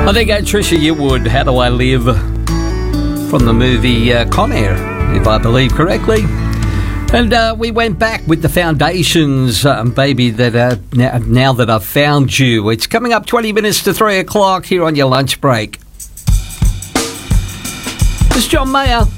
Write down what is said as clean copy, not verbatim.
I think Trisha Yearwood, How Do I Live, from the movie Con Air, if I believe correctly. And we went back with the Foundations, Baby, that now that I've found you. It's coming up 20 minutes to 3 o'clock here on your lunch break. This is John Mayer.